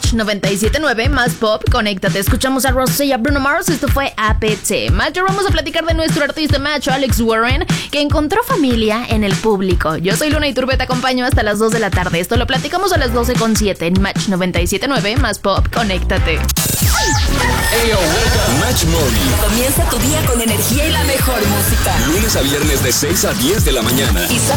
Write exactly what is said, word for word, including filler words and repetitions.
Match noventa y siete punto nueve, más pop, conéctate. Escuchamos a Rosé y a Bruno Mars, esto fue A P T. Mayor, vamos a platicar de nuestro artista macho, Alex Warren, que encontró familia en el público. Yo soy Luna Iturbe, te acompaño hasta las dos de la tarde. Esto lo platicamos a las doce con siete en Match noventa y siete punto nueve, más pop, conéctate. Hey, yo, wake up. Match Morning. Comienza tu día con energía y la mejor música. Lunes a viernes de seis a diez de la mañana. Y sábado